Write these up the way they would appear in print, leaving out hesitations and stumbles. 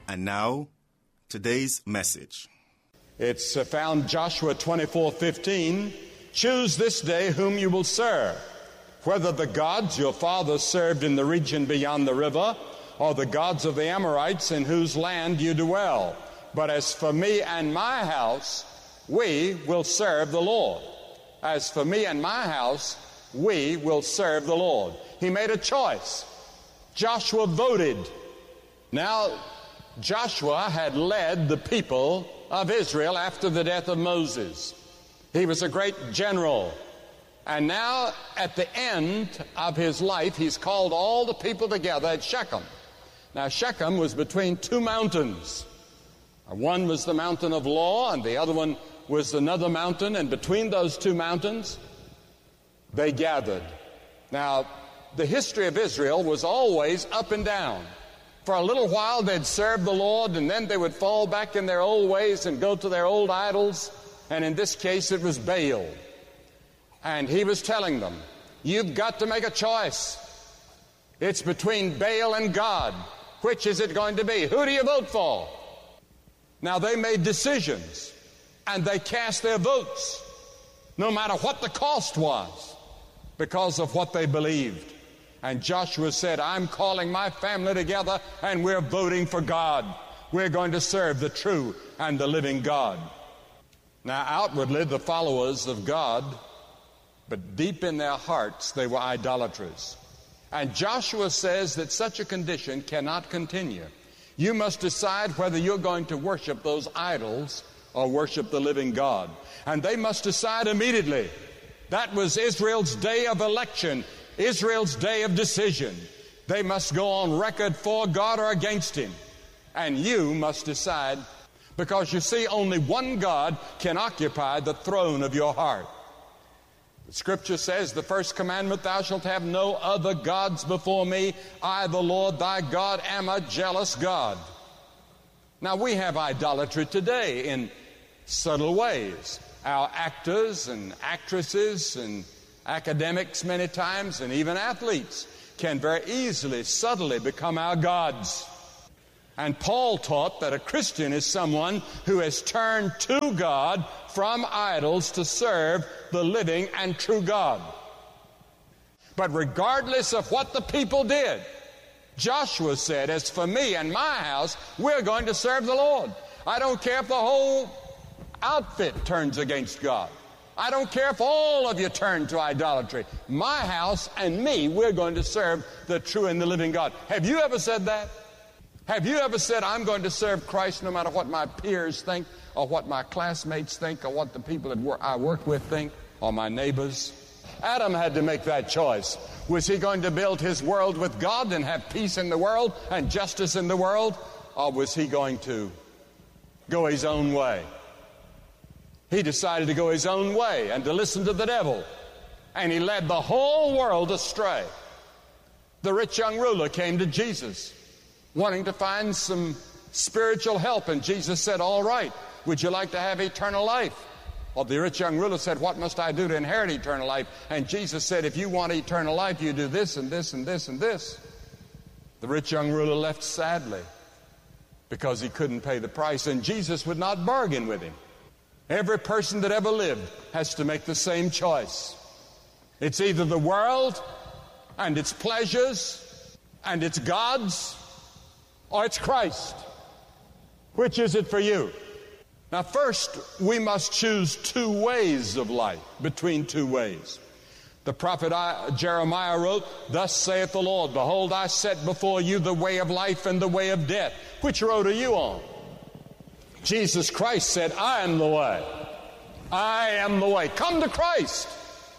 And now, today's message. It's found Joshua 24:15. Choose this day whom you will serve, whether the gods your fathers served in the region beyond the river, or the gods of the Amorites in whose land you dwell. But as for me and my house, we will serve the Lord. As for me and my house, we will serve the Lord. He made a choice. Joshua voted. Now, Joshua had led the people of Israel after the death of Moses. He was a great general. And now, at the end of his life, he's called all the people together at Shechem. Now, Shechem was between two mountains. One was the mountain of law, and the other one was another mountain. And between those two mountains, they gathered. Now, the history of Israel was always up and down. For a little while, they'd serve the Lord, and then they would fall back in their old ways and go to their old idols. And in this case, it was Baal. And he was telling them, you've got to make a choice. It's between Baal and God. Which is it going to be? Who do you vote for? Now, they made decisions, and they cast their votes, no matter what the cost was, because of what they believed. And Joshua said, I'm calling my family together, and we're voting for God. We're going to serve the true and the living God. Now, outwardly, the followers of God, but deep in their hearts, they were idolaters. And Joshua says that such a condition cannot continue. You must decide whether you're going to worship those idols or worship the living God. And they must decide immediately. That was Israel's day of election, Israel's day of decision. They must go on record for God or against Him. And you must decide, because you see, only one God can occupy the throne of your heart. The Scripture says, the first commandment, thou shalt have no other gods before me. I, the Lord thy God, am a jealous God. Now, we have idolatry today in subtle ways. Our actors and actresses and academics many times, and even athletes, can very easily, subtly become our gods. And Paul taught that a Christian is someone who has turned to God from idols to serve the living and true God. But regardless of what the people did, Joshua said, as for me and my house, we're going to serve the Lord. I don't care if the whole outfit turns against God. I don't care if all of you turn to idolatry. My house and me, we're going to serve the true and the living God. Have you ever said that? Have you ever said, I'm going to serve Christ no matter what my peers think, or what my classmates think, or what the people that I work with think, or my neighbors? Adam had to make that choice. Was he going to build his world with God and have peace in the world and justice in the world? Or was he going to go his own way? He decided to go his own way and to listen to the devil. And he led the whole world astray. The rich young ruler came to Jesus, wanting to find some spiritual help. And Jesus said, all right, would you like to have eternal life? Well, the rich young ruler said, what must I do to inherit eternal life? And Jesus said, if you want eternal life, you do this and this and this and this. The rich young ruler left sadly because he couldn't pay the price. And Jesus would not bargain with him. Every person that ever lived has to make the same choice. It's either the world and its pleasures and its gods, or it's Christ. Which is it for you? Now, first, we must choose two ways of life, between two ways. The prophet Jeremiah wrote, thus saith the Lord, behold, I set before you the way of life and the way of death. Which road are you on? Jesus Christ said, I am the way. I am the way. Come to Christ.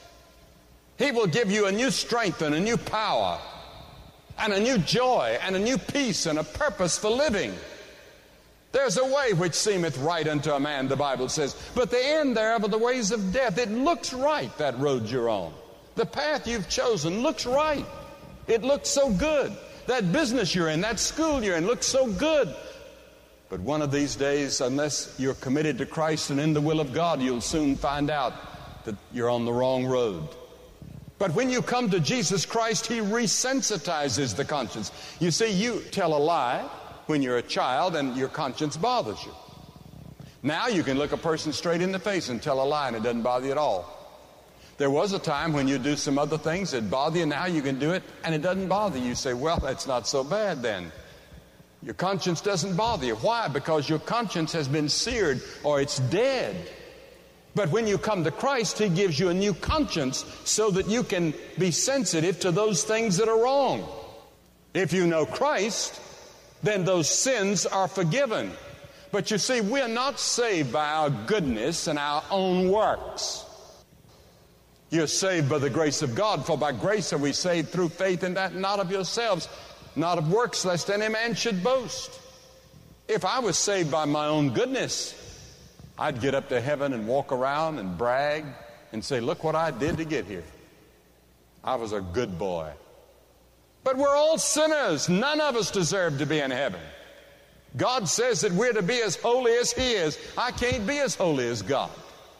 He will give you a new strength and a new power and a new joy and a new peace and a purpose for living. There's a way which seemeth right unto a man, the Bible says, but the end thereof are the ways of death. It looks right, that road you're on. The path you've chosen looks right. It looks so good. That business you're in, that school you're in looks so good. But one of these days, unless you're committed to Christ and in the will of God, you'll soon find out that you're on the wrong road. But when you come to Jesus Christ, He resensitizes the conscience. You see, you tell a lie, when you're a child and your conscience bothers you. Now you can look a person straight in the face and tell a lie and it doesn't bother you at all. There was a time when you do some other things that bother you. Now you can do it and it doesn't bother you. You say, well, that's not so bad then. Your conscience doesn't bother you. Why? Because your conscience has been seared or it's dead. But when you come to Christ, He gives you a new conscience so that you can be sensitive to those things that are wrong. If you know Christ, then those sins are forgiven. But you see, we're not saved by our goodness and our own works. You're saved by the grace of God, for by grace are we saved through faith, and that not of yourselves, not of works, lest any man should boast. If I was saved by my own goodness, I'd get up to heaven and walk around and brag and say, look what I did to get here. I was a good boy. But we're all sinners. None of us deserve to be in heaven. God says that we're to be as holy as He is. I can't be as holy as God.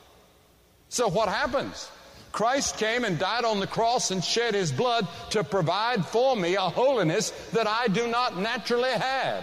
So what happens? Christ came and died on the cross and shed His blood to provide for me a holiness that I do not naturally have.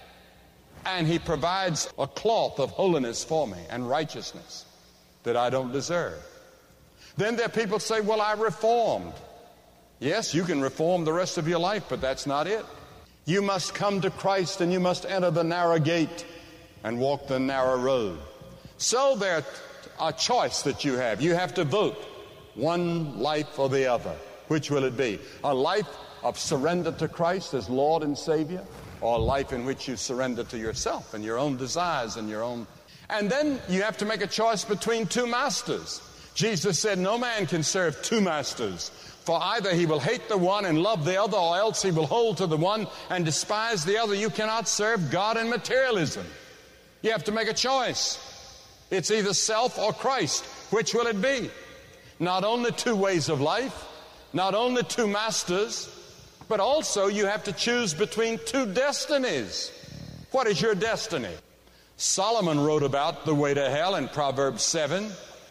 And He provides a cloth of holiness for me and righteousness that I don't deserve. Then there are people who say, well, I reformed. Yes, you can reform the rest of your life, but that's not it. You must come to Christ and you must enter the narrow gate and walk the narrow road. So there's a choice that you have. You have to vote. One life or the other. Which will it be? A life of surrender to Christ as Lord and Savior, or a life in which you surrender to yourself and your own desires and your own... And then you have to make a choice between two masters. Jesus said no man can serve two masters, for either he will hate the one and love the other, or else he will hold to the one and despise the other. You cannot serve God and materialism. You have to make a choice. It's either self or Christ. Which will it be? Not only two ways of life, not only two masters, but also you have to choose between two destinies. What is your destiny? Solomon wrote about the way to hell in Proverbs 7.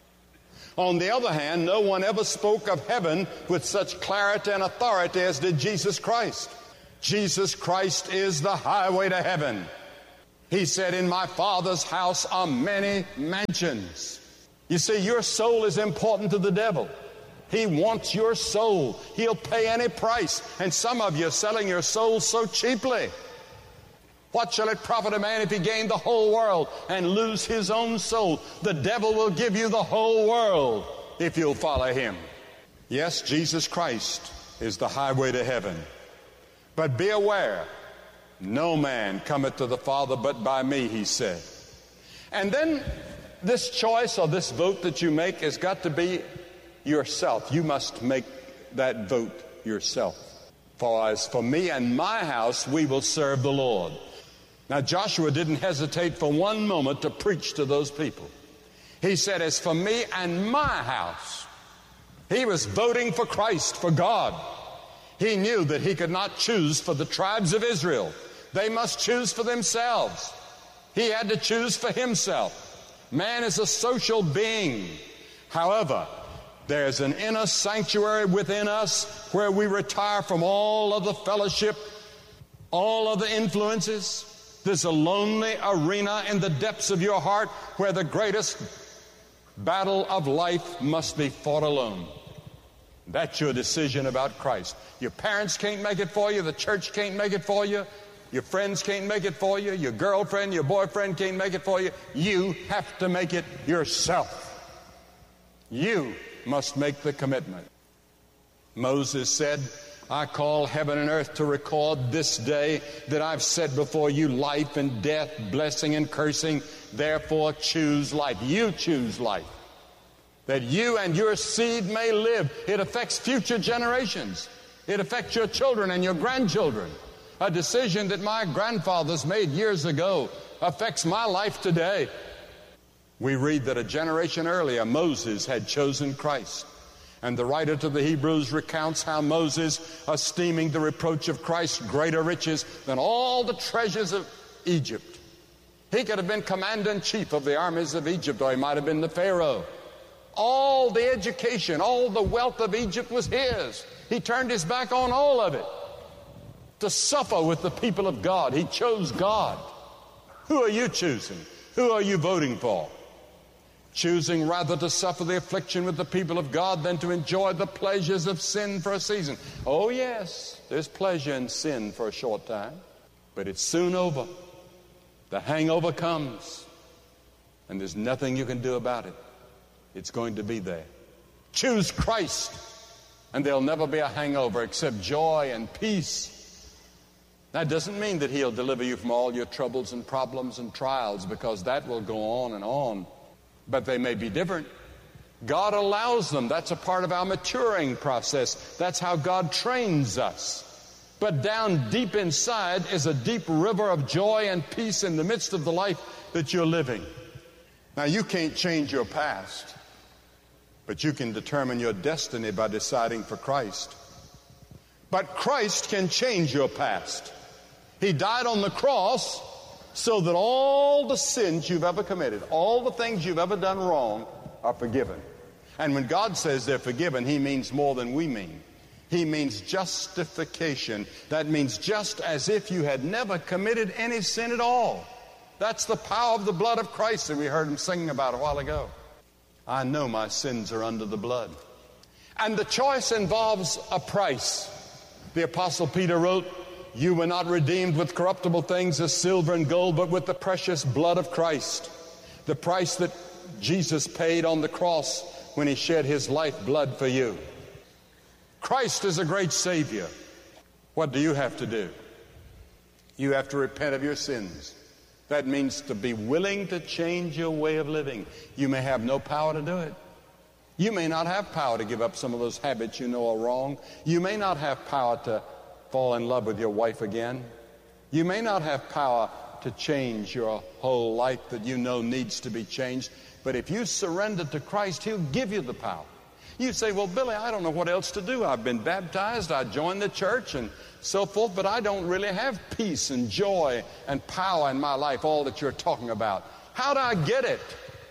On the other hand, no one ever spoke of heaven with such clarity and authority as did Jesus Christ. Jesus Christ is the highway to heaven. He said, in my Father's house are many mansions. You see, your soul is important to the devil. He wants your soul. He'll pay any price. And some of you are selling your soul so cheaply. What shall it profit a man if he gain the whole world and lose his own soul? The devil will give you the whole world if you'll follow him. Yes, Jesus Christ is the highway to heaven. But be aware, no man cometh to the Father but by me, He said. And then this choice or this vote that you make has got to be yourself. You must make that vote yourself. For as for me and my house, we will serve the Lord. Now Joshua didn't hesitate for one moment to preach to those people. He said, as for me and my house. He was voting for Christ, for God. He knew that he could not choose for the tribes of Israel. They must choose for themselves. He had to choose for himself. Man is a social being. However, there's an inner sanctuary within us where we retire from all of the fellowship, all of the influences. There's a lonely arena in the depths of your heart where the greatest battle of life must be fought alone. That's your decision about Christ. Your parents can't make it for you. The church can't make it for you. Your friends can't make it for you. Your girlfriend, your boyfriend can't make it for you. You have to make it yourself. You must make the commitment. Moses said, I call heaven and earth to record this day that I've set before you life and death, blessing and cursing. Therefore choose life. You choose life, that you and your seed may live. It affects future generations. It affects your children and your grandchildren. A decision that my grandfathers made years ago affects my life today. We read that a generation earlier, Moses had chosen Christ. And the writer to the Hebrews recounts how Moses, esteeming the reproach of Christ greater riches than all the treasures of Egypt. He could have been commander-in-chief of the armies of Egypt, or he might have been the Pharaoh. All the education, all the wealth of Egypt was his. He turned his back on all of it. to suffer with the people of God. He chose God. Who are you choosing? Who are you voting for? Choosing rather to suffer the affliction with the people of God than to enjoy the pleasures of sin for a season. Oh yes, there's pleasure in sin for a short time, but it's soon over. The hangover comes, and there's nothing you can do about it. It's going to be there. Choose Christ, and there'll never be a hangover except joy and peace. That doesn't mean that He'll deliver you from all your troubles and problems and trials, because that will go on and on. But they may be different. God allows them. That's a part of our maturing process. That's how God trains us. But down deep inside is a deep river of joy and peace in the midst of the life that you're living. Now, you can't change your past, but you can determine your destiny by deciding for Christ. But Christ can change your past. He died on the cross so that all the sins you've ever committed, all the things you've ever done wrong, are forgiven. And when God says they're forgiven, He means more than we mean. He means justification. That means just as if you had never committed any sin at all. That's the power of the blood of Christ that we heard him singing about a while ago. I know my sins are under the blood. And the choice involves a price. The Apostle Peter wrote, "You were not redeemed with corruptible things as silver and gold, but with the precious blood of Christ." The price that Jesus paid on the cross when He shed His lifeblood for you. Christ is a great Savior. What do you have to do? You have to repent of your sins. That means to be willing to change your way of living. You may have no power to do it. You may not have power to give up some of those habits you know are wrong. You may not have power to fall in love with your wife again. You may not have power to change your whole life that you know needs to be changed. But if you surrender to Christ, He'll give you the power. You say, "Well, Billy, I don't know what else to do. I've been baptized, I joined the church and so forth, but I don't really have peace and joy and power in my life, all that you're talking about. How do I get it?"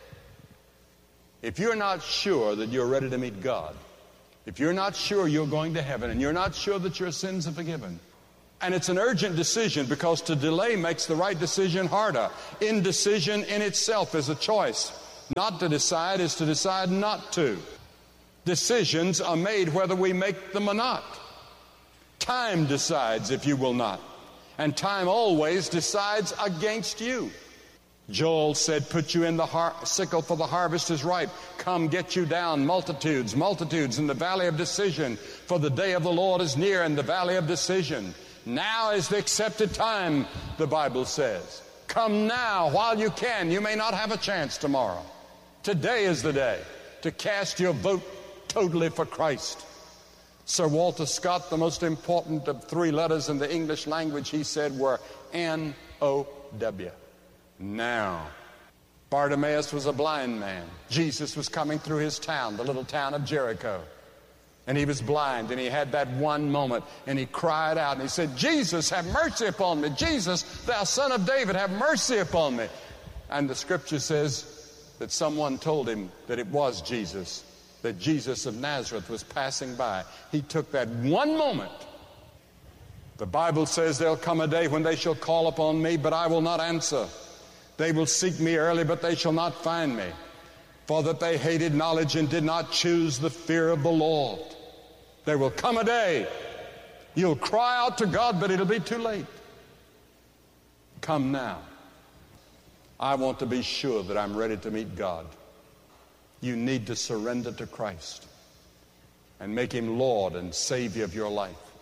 If you're not sure that you're ready to meet God, if you're not sure you're going to heaven, and you're not sure that your sins are forgiven, and it's an urgent decision, because to delay makes the right decision harder. Indecision in itself is a choice. Not to decide is to decide not to. Decisions are made whether we make them or not. Time decides if you will not, and time always decides against you. Joel said, "Put you in the sickle, for the harvest is ripe. Come, get you down, multitudes, multitudes, in the valley of decision, for the day of the Lord is near in the valley of decision." Now is the accepted time, the Bible says. Come now while you can. You may not have a chance tomorrow. Today is the day to cast your vote totally for Christ. Sir Walter Scott, the most important of three letters in the English language, he said, were N-O-W. Now. Bartimaeus was a blind man. Jesus was coming through his town, the little town of Jericho. And he was blind, and he had that one moment, and he cried out, and he said, "Jesus, have mercy upon me. Jesus, thou son of David, have mercy upon me." And the scripture says that someone told him that it was Jesus, that Jesus of Nazareth was passing by. He took that one moment. The Bible says there'll come a day when they shall call upon me, but I will not answer. They will seek me early, but they shall not find me. For that they hated knowledge and did not choose the fear of the Lord. There will come a day you'll cry out to God, but it'll be too late. Come now. I want to be sure that I'm ready to meet God. You need to surrender to Christ and make Him Lord and Savior of your life.